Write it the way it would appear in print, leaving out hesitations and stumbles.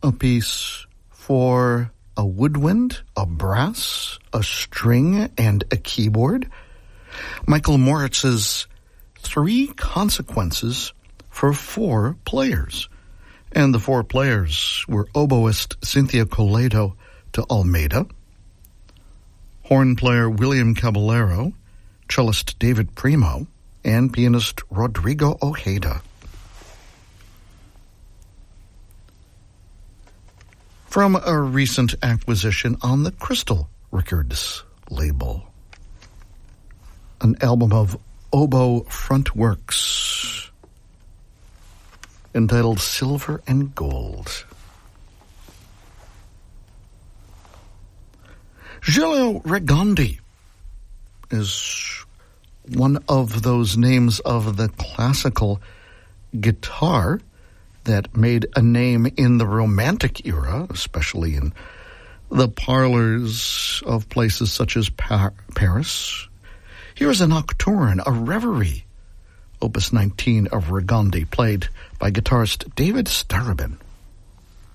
a piece for a woodwind, a brass, a string, and a keyboard. Michael Moritz's Three Consequences for Four Players. And the four players were oboist Cynthia Coleto de Almeida, horn player William Caballero, cellist David Primo, and pianist Rodrigo Ojeda. From a recent acquisition on the Crystal Records label, an album of oboe front works entitled Silver and Gold. Giulio Regondi is one of those names of the classical guitar that made a name in the Romantic era, especially in the parlors of places such as Paris. Here is a nocturne, a reverie, Opus 19 of Regondi, played by guitarist David Starobin.